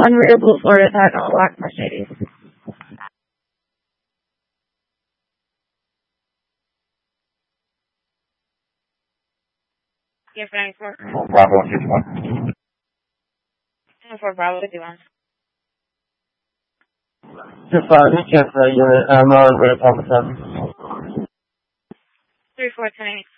Unreal Blue Florida Title Black Mercedes. Yeah, for 94. Bravo 61. 94 Bravo 51. Just cancel unit, I'm on Red Papa 7. 3410